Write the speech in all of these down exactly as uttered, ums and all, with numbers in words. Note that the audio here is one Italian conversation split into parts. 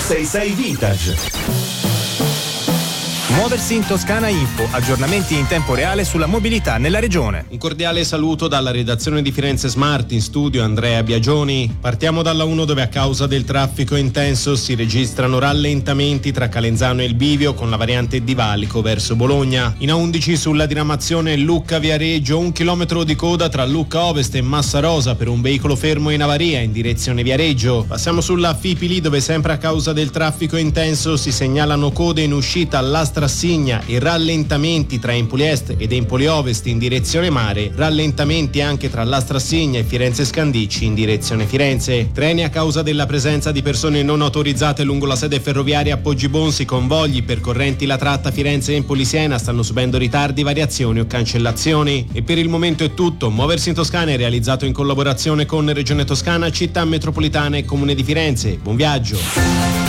sei sei Vintage. Muoversi in Toscana Info, aggiornamenti in tempo reale sulla mobilità nella regione. Un cordiale saluto dalla redazione di Firenze Smart, in studio Andrea Biagioni. Partiamo dalla uno, dove a causa del traffico intenso si registrano rallentamenti tra Calenzano e il Bivio con la variante di Valico verso Bologna. In A undici sulla diramazione Lucca-Viareggio, un chilometro di coda tra Lucca Ovest e Massa Rosa per un veicolo fermo in avaria in direzione Viareggio. Passiamo sulla Fipili, dove sempre a causa del traffico intenso si segnalano code in uscita all'Astra Trassigna e rallentamenti tra Empoli Est ed Empoli Ovest in direzione mare, rallentamenti anche tra la Strassigna e Firenze Scandicci in direzione Firenze. Treni a causa della presenza di persone non autorizzate lungo la sede ferroviaria a Poggibonsi, convogli percorrenti la tratta Firenze-Empoli-Siena stanno subendo ritardi, variazioni o cancellazioni. E per il momento è tutto. Muoversi in Toscana è realizzato in collaborazione con Regione Toscana, Città Metropolitana e Comune di Firenze. Buon viaggio!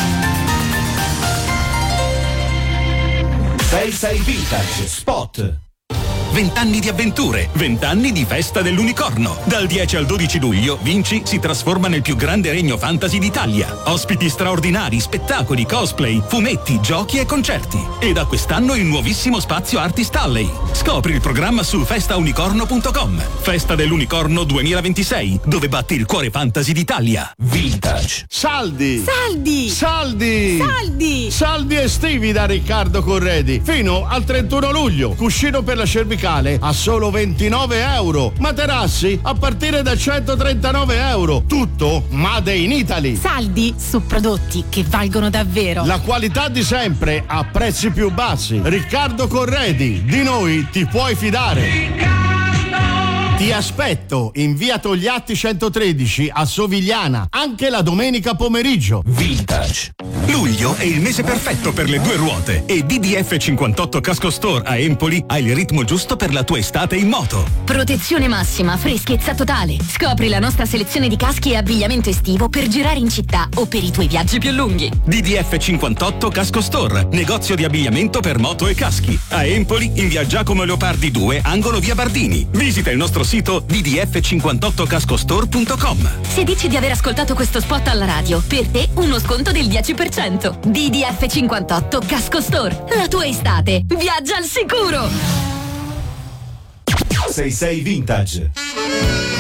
sei sei Vintage Spot. Vent'anni di avventure, vent'anni di festa dell'unicorno. Dal dieci al dodici luglio Vinci si trasforma nel più grande regno fantasy d'Italia. Ospiti straordinari, spettacoli, cosplay, fumetti, giochi e concerti. E da quest'anno il nuovissimo spazio Artist Alley. Scopri il programma su festa unicorno punto com. Festa dell'Unicorno duemilaventisei, dove batti il cuore fantasy d'Italia. Vintage. Saldi! Saldi! Saldi! Saldi! Saldi estivi da Riccardo Corredi. Fino al trentuno luglio. Cuscino per la cervicale a solo ventinove euro. Materassi a partire da centotrentanove euro. Tutto made in Italy. Saldi su prodotti che valgono davvero. La qualità di sempre a prezzi più bassi. Riccardo Corredi, di noi ti puoi fidare. Riccardo! Ti aspetto in via Togliatti centotredici a Sovigliana, anche la domenica pomeriggio. Vintage. Luglio è il mese perfetto per le due ruote e D D F cinquantotto Casco Store a Empoli ha il ritmo giusto per la tua estate in moto. Protezione massima, freschezza totale. Scopri la nostra selezione di caschi e abbigliamento estivo per girare in città o per i tuoi viaggi più lunghi. D D F cinquantotto Casco Store, negozio di abbigliamento per moto e caschi. A Empoli, in via Giacomo Leopardi due, angolo via Bardini. Visita il nostro sito d d f cinquantotto casco store punto com. Se dici di aver ascoltato questo spot alla radio, per te uno sconto del dieci per cento. D D F cinquantotto Casco Store, la tua estate. Viaggia al sicuro! sei sei Vintage.